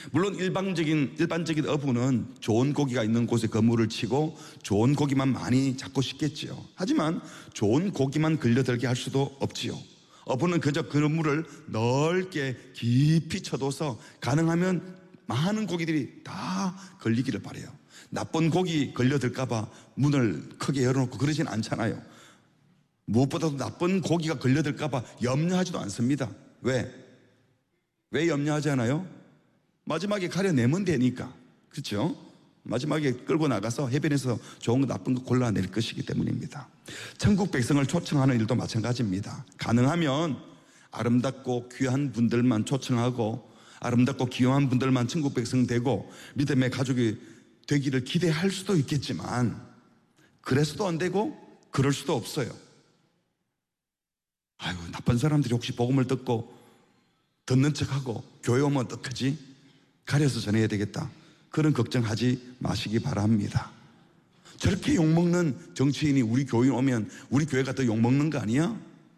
물론 일반적인 어부는 좋은 고기가 있는 곳에 그물을 치고 좋은 고기만 많이 잡고 싶겠지요. 하지만 좋은 고기만 걸려들게 할 수도 없지요. 어부는 그저 그물을 넓게 깊이 쳐둬서 가능하면 많은 고기들이 다 걸리기를 바라요. 나쁜 고기 걸려들까봐 문을 크게 열어놓고 그러진 않잖아요. 무엇보다도 나쁜 고기가 걸려들까봐 염려하지도 않습니다. 왜 염려하지 않아요? 마지막에 가려내면 되니까. 그렇죠? 마지막에 끌고 나가서 해변에서 좋은 거 나쁜 거 골라낼 것이기 때문입니다. 천국 백성을 초청하는 일도 마찬가지입니다. 가능하면 아름답고 귀한 분들만 초청하고 아름답고 귀한 분들만 천국 백성 되고 믿음의 가족이 되기를 기대할 수도 있겠지만 그래서도 안 되고 그럴 수도 없어요. 아유, 나쁜 사람들이 혹시 복음을 듣고 듣는 척하고 교회 오면 어떡하지? 가려서 전해야 되겠다. 그런 걱정하지 마시기 바랍니다. 저렇게 욕먹는 정치인이 우리 교회 오면 우리 교회가 더 욕먹는 거 아니야?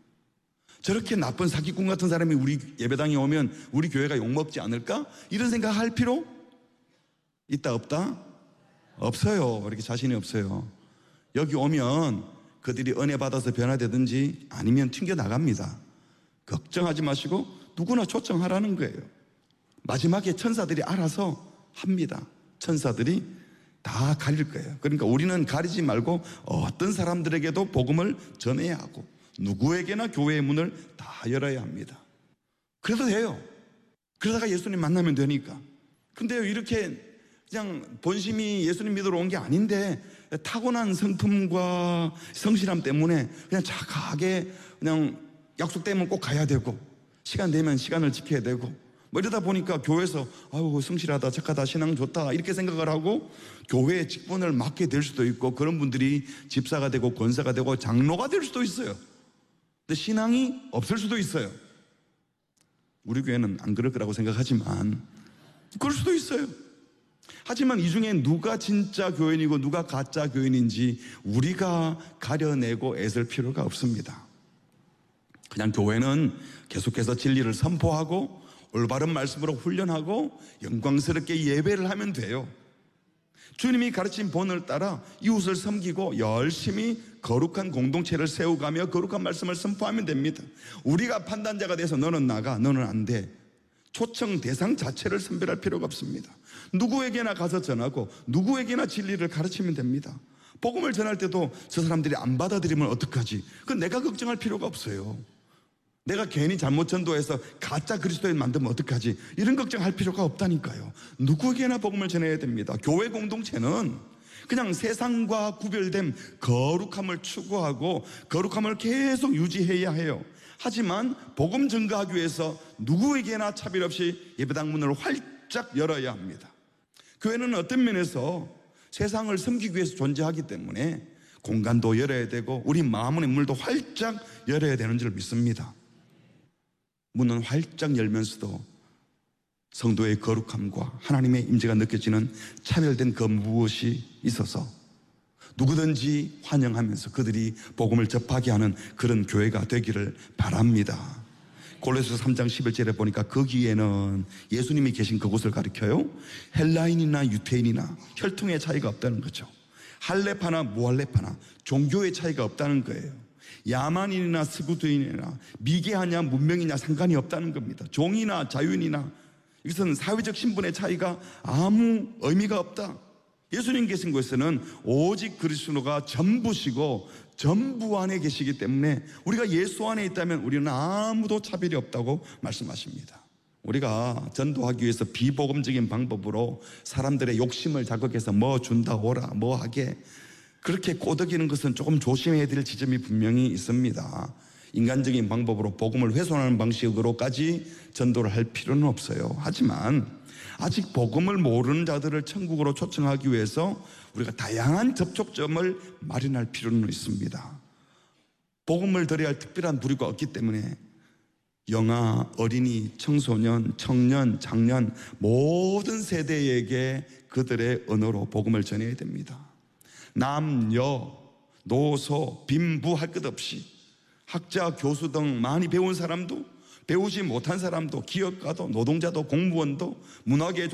저렇게 나쁜 사기꾼 같은 사람이 우리 예배당에 오면 우리 교회가 욕먹지 않을까? 이런 생각할 필요 있다 없다? 없어요. 이렇게 자신이 없어요. 여기 오면 그들이 은혜 받아서 변화되든지 아니면 튕겨나갑니다. 걱정하지 마시고 누구나 초청하라는 거예요. 마지막에 천사들이 알아서 합니다. 천사들이 다 가릴 거예요. 그러니까 우리는 가리지 말고 어떤 사람들에게도 복음을 전해야 하고 누구에게나 교회의 문을 다 열어야 합니다. 그래도 돼요. 그러다가 예수님 만나면 되니까. 근데요, 이렇게 그냥 본심이 예수님 믿으러 온 게 아닌데 타고난 성품과 성실함 때문에 그냥 착하게 그냥 약속되면 꼭 가야 되고 시간 되면 시간을 지켜야 되고 뭐 이러다 보니까 교회에서 아유 성실하다, 착하다, 신앙 좋다 이렇게 생각을 하고 교회의 직분을 맡게 될 수도 있고 그런 분들이 집사가 되고 권사가 되고 장로가 될 수도 있어요. 근데 신앙이 없을 수도 있어요. 우리 교회는 안 그럴 거라고 생각하지만 그럴 수도 있어요. 하지만 이 중에 누가 진짜 교인이고 누가 가짜 교인인지 우리가 가려내고 애쓸 필요가 없습니다. 그냥 교회는 계속해서 진리를 선포하고 올바른 말씀으로 훈련하고 영광스럽게 예배를 하면 돼요. 주님이 가르친 본을 따라 이웃을 섬기고 열심히 거룩한 공동체를 세워가며 거룩한 말씀을 선포하면 됩니다. 우리가 판단자가 돼서 너는 나가, 너는 안 돼. 초청 대상 자체를 선별할 필요가 없습니다. 누구에게나 가서 전하고 누구에게나 진리를 가르치면 됩니다. 복음을 전할 때도 저 사람들이 안 받아들이면 어떡하지? 그건 내가 걱정할 필요가 없어요. 내가 괜히 잘못 전도해서 가짜 그리스도인 만들면 어떡하지? 이런 걱정할 필요가 없다니까요. 누구에게나 복음을 전해야 됩니다. 교회 공동체는 그냥 세상과 구별된 거룩함을 추구하고 거룩함을 계속 유지해야 해요. 하지만 복음 전가하기 위해서 누구에게나 차별 없이 예배당 문을 활짝 열어야 합니다. 교회는 어떤 면에서 세상을 섬기기 위해서 존재하기 때문에 공간도 열어야 되고 우리 마음의 문도 활짝 열어야 되는 줄 믿습니다. 문은 활짝 열면서도 성도의 거룩함과 하나님의 임재가 느껴지는 차별된 그 무엇이 있어서 누구든지 환영하면서 그들이 복음을 접하게 하는 그런 교회가 되기를 바랍니다. 골로새서 3장 11절에 보니까 거기에는 예수님이 계신 그곳을 가리켜요. 헬라인이나 유태인이나 혈통의 차이가 없다는 거죠. 할레파나 무할레파나 종교의 차이가 없다는 거예요. 야만인이나 스구두인이나 미개하냐 문명이냐 상관이 없다는 겁니다. 종이나 자유인이나 이것은 사회적 신분의 차이가 아무 의미가 없다. 예수님 계신 곳에는 오직 그리스도가 전부시고 전부 안에 계시기 때문에 우리가 예수 안에 있다면 우리는 아무도 차별이 없다고 말씀하십니다. 우리가 전도하기 위해서 비복음적인 방법으로 사람들의 욕심을 자극해서 뭐 준다 오라 뭐 하게 그렇게 꼬드기는 것은 조금 조심해야 될 지점이 분명히 있습니다. 인간적인 방법으로 복음을 훼손하는 방식으로까지 전도를 할 필요는 없어요. 하지만 아직 복음을 모르는 자들을 천국으로 초청하기 위해서 우리가 다양한 접촉점을 마련할 필요는 있습니다. 복음을 드려야 할 특별한 부류가 없기 때문에 영아, 어린이, 청소년, 청년, 장년 모든 세대에게 그들의 언어로 복음을 전해야 됩니다. 남녀, 노소, 빈부 할 것 없이 학자, 교수 등 많이 배운 사람도 배우지 못한 사람도 기업가도 노동자도 공무원도 문화계